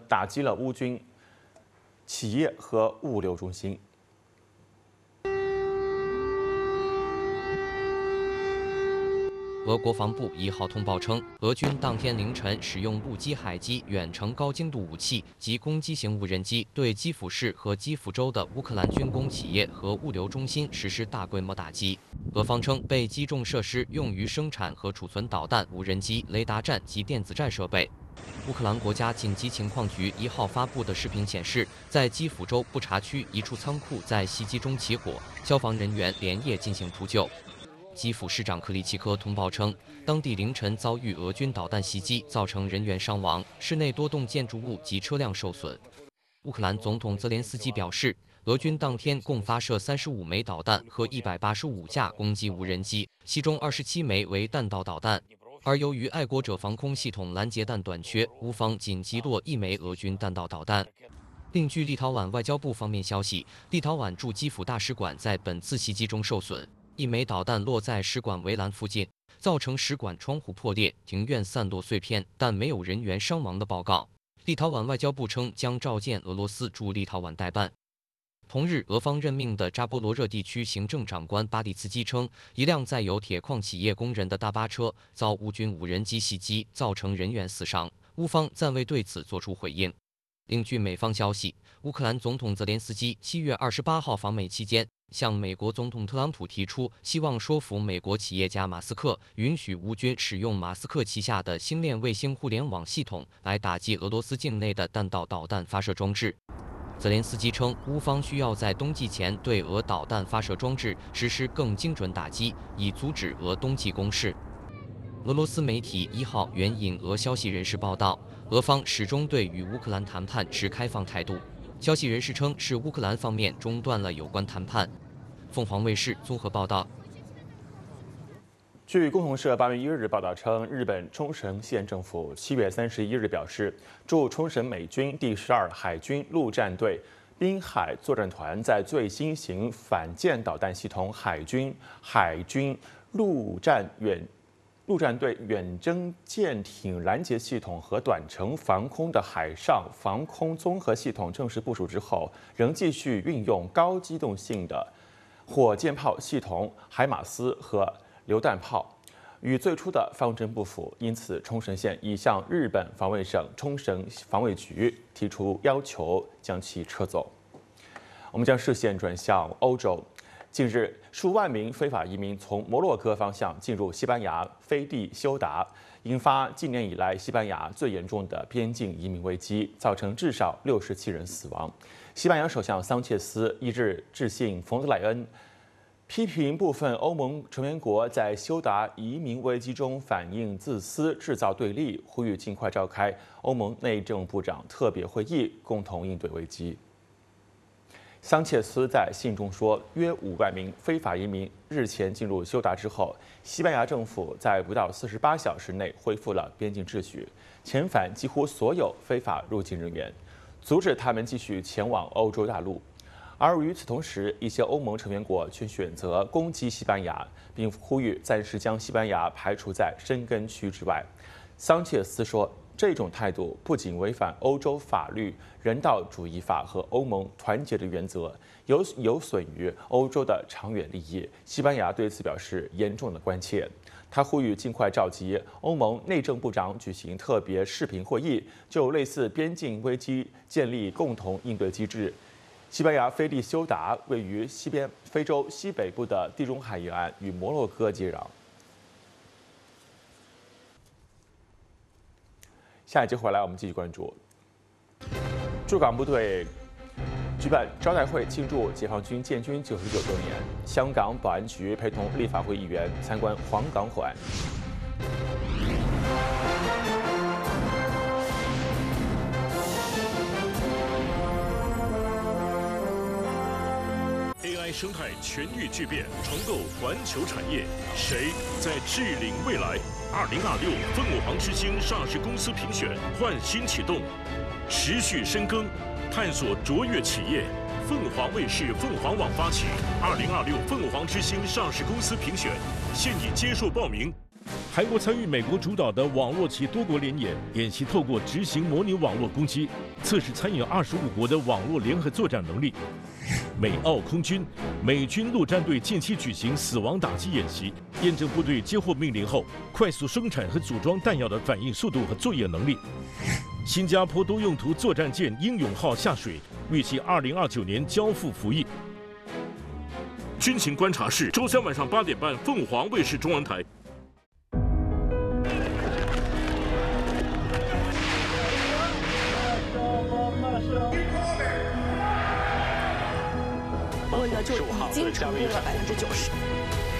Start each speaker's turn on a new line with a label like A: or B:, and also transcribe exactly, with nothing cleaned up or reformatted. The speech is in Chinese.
A: 打击了乌军企业和物流中心。
B: 俄国防部一号通报称，俄军当天凌晨使用陆基、海基远程高精度武器及攻击型无人机，对基辅市和基辅州的乌克兰军工企业和物流中心实施大规模打击。俄方称，被击中设施用于生产和储存导弹、无人机、雷达站及电子战设备。乌克兰国家紧急情况局一号发布的视频显示，在基辅州布查区一处仓库在袭击中起火，消防人员连夜进行扑救。 基辅市长克里奇科通报称，当地凌晨遭遇俄军导弹袭击，造成人员伤亡，市内多栋建筑物及车辆受损。乌克兰总统泽连斯基表示，俄军当天共发射三十五枚导弹和一百八十五架攻击无人机，其中二十七枚为弹道导弹。而由于爱国者防空系统拦截弹短缺，乌方仅击落一枚俄军弹道导弹。 另据立陶宛外交部方面消息，立陶宛驻基辅大使馆在本次袭击中受损。 一枚导弹落在使馆围栏附近，造成使馆窗户破裂，庭院散落碎片，但没有人员伤亡的报告。立陶宛外交部称将召见俄罗斯驻立陶宛代办。同日，俄方任命的扎波罗热地区行政长官巴里茨基称，一辆载有铁矿企业工人的大巴车遭乌军无人机袭击，造成人员死伤。乌方暂未对此作出回应。 另据美方消息，乌克兰总统泽连斯基七月二十八号访美期间，向美国总统特朗普提出，希望说服美国企业家马斯克允许乌军使用马斯克旗下的星链卫星互联网系统来打击俄罗斯境内的弹道导弹发射装置。泽连斯基称，乌方需要在冬季前对俄导弹发射装置实施更精准打击，以阻止俄冬季攻势。俄罗斯媒体一号援引俄消息人士报道。 俄方始终对与乌克兰谈判持开放态度。消息人士称，是乌克兰方面中断了有关谈判。凤凰卫视综合报道。
A: 据共同社八月一日报道称，日本冲绳县政府七月三十一日表示，驻冲绳美军第十二海军陆战队滨海作战团在最新型反舰导弹系统海军海军陆战远。 陆战队远征舰艇拦截系统和短程防空的海上防空综合系统正式部署之后，仍继续运用高机动性的火箭炮系统海马斯和榴弹炮，与最初的方针不符。因此，冲绳县已向日本防卫省冲绳防卫局提出要求，将其撤走。我们将视线转向欧洲。 近日，数万名非法移民从摩洛哥方向进入西班牙飞地休达，引发近年以来西班牙最严重的边境移民危机，造成至少六十七人死亡。西班牙首相桑切斯一日致信冯德莱恩，批评部分欧盟成员国在休达移民危机中反映自私、制造对立，呼吁尽快召开欧盟内政部长特别会议，共同应对危机。 桑切斯在信中说，约五万名非法移民日前进入休达之后，西班牙政府在不到四十八小时内恢复了边境秩序，遣返几乎所有非法入境人员，阻止他们继续前往欧洲大陆。而与此同时，一些欧盟成员国却选择攻击西班牙，并呼吁暂时将西班牙排除在申根区之外。桑切斯说。 这种态度不仅违反欧洲法律、人道主义法和欧盟团结的原则，有有损于欧洲的长远利益。西班牙对此表示严重的关切。他呼吁尽快召集欧盟内政部长举行特别视频会议，就类似边境危机建立共同应对机制。西班牙飞地休达位于西边非洲西北部的地中海沿岸，与摩洛哥接壤。 下一节回来，我们继续关注驻港部队举办招待会庆祝解放军建军九十九周年。香港保安局陪同立法会议员参观黄港口岸。
C: A I 生态全域巨变，重构环球产业，谁在智领未来？二零二六凤凰之星上市公司评选焕新启动，持续深耕，探索卓越企业。凤凰卫视、凤凰网发起二零二六凤凰之星上市公司评选，现已接受报名。
D: 韩国参与美国主导的网络及多国联演，演习透过执行模拟网络攻击，测试参与二十五国的网络联合作战能力。美澳空军、美军陆战队近期举行死亡打击演习，验证部队接获命令后快速生产和组装弹药的反应速度和作业能力。新加坡多用途作战舰“英勇号”下水，预计二零二九年交付服役。
C: 军情观察室，周三晚上八点半，凤凰卫视中文台。
E: 温的就已经成功了百分之九十。